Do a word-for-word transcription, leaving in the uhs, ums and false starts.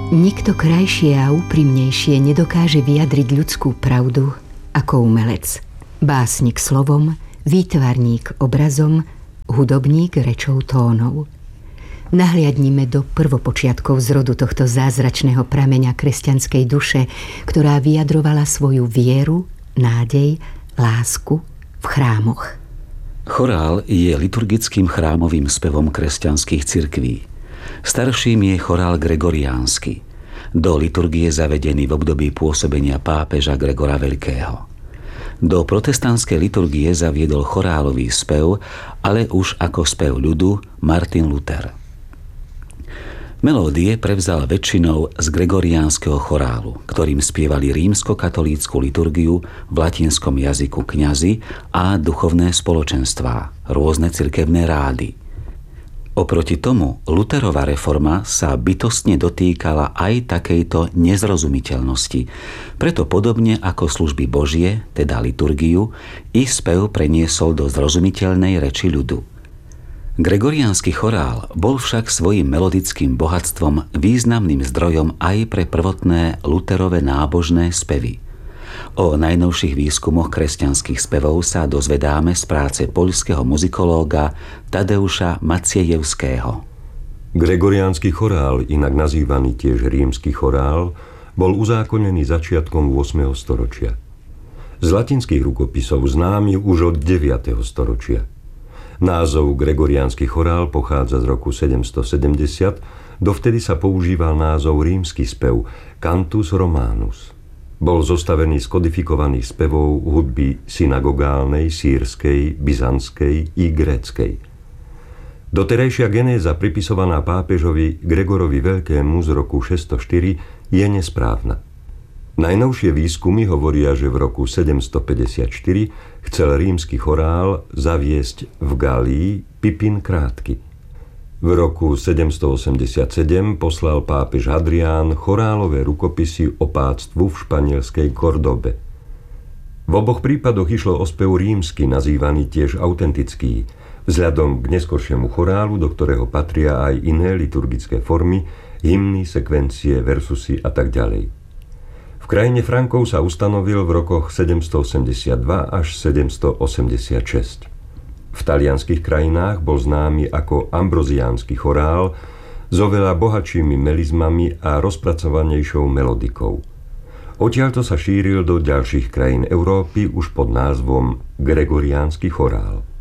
Nikto krajšie a úprimnejšie nedokáže vyjadriť ľudskú pravdu ako umelec. Básnik slovom, výtvarník obrazom, hudobník rečou tónov. Nahliadnime do prvopočiatkov zrodu tohto zázračného prameňa kresťanskej duše, ktorá vyjadrovala svoju vieru, nádej, lásku v chrámoch. Chorál je liturgickým chrámovým spevom kresťanských cirkví. Starším je chorál gregoriánsky. Do liturgie zavedený v období pôsobenia pápeža Gregora Veľkého. Do protestantskej liturgie zaviedol chorálový spev, ale už ako spev ľudu Martin Luther. Melódie prevzal väčšinou z gregoriánskeho chorálu, ktorým spievali rímskokatolícku liturgiu v latinskom jazyku kňazi a duchovné spoločenstvá, rôzne cirkevné rády. Oproti tomu Lutherova reforma sa bytostne dotýkala aj takejto nezrozumiteľnosti. Preto podobne ako služby Božie, teda liturgiu, i spev preniesol do zrozumiteľnej reči ľudu. Gregoriánsky chorál bol však svojím melodickým bohatstvom významným zdrojom aj pre prvotné Lutherové nábožné spevy. O najnovších výskumoch kresťanských spevov sa dozvedáme z práce poľského muzikológa Tadeuša Maciejewského. Gregoriánsky chorál, inak nazývaný tiež rímsky chorál, bol uzákonený začiatkom ôsmeho storočia. Z latinských rukopisov známy už od deviateho storočia. Názov gregoriánsky chorál pochádza z roku sedemstosedemdesiat, dovtedy sa používal názov rímsky spev Cantus Romanus. Bol zostavený z kodifikovaných spevov hudby synagogálnej, sýrskej, byzantskej i gréckej. Doterajšia genéza pripisovaná pápežovi Gregorovi Veľkému z roku šesťstoštyri je nesprávna. Najnovšie výskumy hovoria, že v roku sedemstopäťdesiatštyri chcel rímsky chorál zaviesť v Galii Pipin Krátky. V roku sedemstoosemdesiatsedem poslal pápež Hadrián chorálové rukopisy opáctvu v španielskej Kordobe. V oboch prípadoch išlo o spev rímsky, nazývaný tiež autentický, vzhľadom k neskoršiemu chorálu, do ktorého patria aj iné liturgické formy, hymny, sekvencie, versusy a tak ďalej. V krajine Frankov sa ustanovil v rokoch sedemstoosemdesiatdva až sedemstoosemdesiatšesť. V talianskych krajinách bol známy ako ambroziánsky chorál s oveľa bohatšími melizmami a rozpracovanejšou melodikou. Odtiaľto sa šíril do ďalších krajín Európy už pod názvom Gregoriánsky chorál.